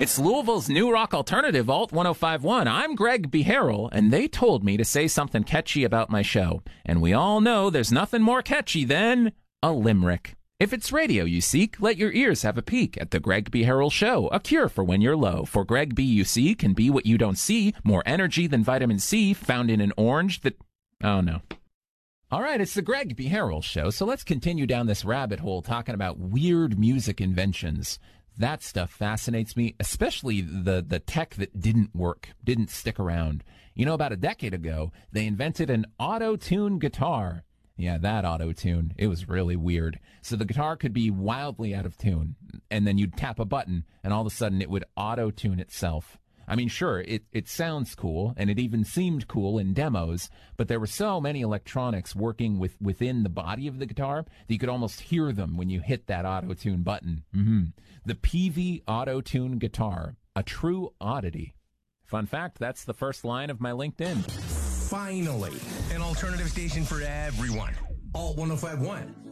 It's Louisville's new rock alternative, Alt 1051. I'm Greg Beharrell, and they told me to say something catchy about my show. And we all know there's nothing more catchy than a limerick. If it's radio you seek, let your ears have a peek at the Greg Beharrell Show, a cure for when you're low. For Greg B you see can be what you don't see, more energy than vitamin C found in an orange that... Oh, no. All right, it's the Greg Beharrell Show, so let's continue down this rabbit hole talking about weird music inventions. That stuff fascinates me, especially the tech that didn't work, didn't stick around. You know, about a decade ago, they invented an auto-tune guitar. Yeah, that auto-tune. It was really weird. So the guitar could be wildly out of tune, and then you'd tap a button, and all of a sudden it would auto-tune itself. I mean, sure, it sounds cool, and it even seemed cool in demos, but there were so many electronics working within the body of the guitar that you could almost hear them when you hit that auto-tune button. The Peavey auto-tune guitar, a true oddity. Fun fact, that's the first line of my LinkedIn. Finally, an alternative station for everyone. Alt 1051.